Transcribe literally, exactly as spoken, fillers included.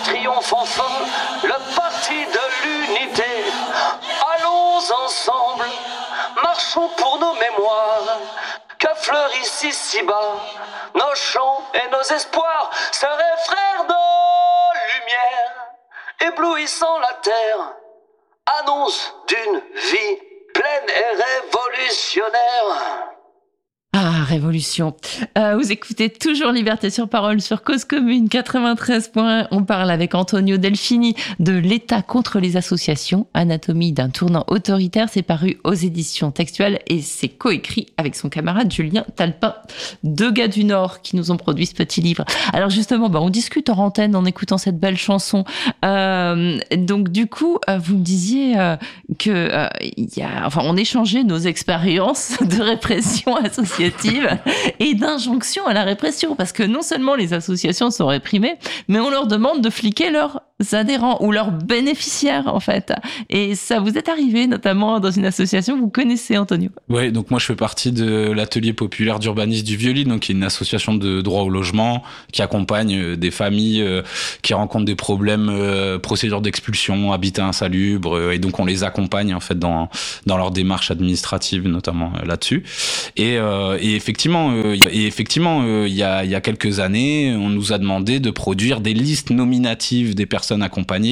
triomphe enfin le parti de l'unité. Allons ensemble, marchons pour nos mémoires, que fleurissent ici-bas nos chants et nos espoirs, seraient frères de lumière, éblouissant la terre, annonce d'une vie pleine et révolutionnaire. Ah, révolution. Euh, vous écoutez toujours Liberté sur Parole sur Cause Commune quatre-vingt-treize point un. On parle avec Antonio Delfini de l'État contre les associations, anatomie d'un tournant autoritaire. C'est paru aux éditions textuelles et c'est coécrit avec son camarade Julien Talpin, deux gars du Nord qui nous ont produit ce petit livre. Alors justement, bah, on discute en antenne en écoutant cette belle chanson. Euh, donc du coup, euh, vous me disiez euh, que euh, y a, enfin, on échangeait nos expériences de répression associative et d'injonction à la répression, parce que non seulement les associations sont réprimées, mais on leur demande de fliquer leurs adhérents ou leurs bénéficiaires, en fait. Et ça vous est arrivé, notamment dans une association que vous connaissez, Antonio? Oui, donc moi je fais partie de l'atelier populaire d'urbanisme du Vieux-Lille, donc qui est une association de droit au logement qui accompagne des familles qui rencontrent des problèmes, euh, procédures d'expulsion, habitat insalubre, et donc on les accompagne en fait dans dans leur démarche administrative, notamment euh, là-dessus. Et, euh, et effectivement, euh, et effectivement, euh, il y a il y a quelques années, on nous a demandé de produire des listes nominatives des personnes accompagnées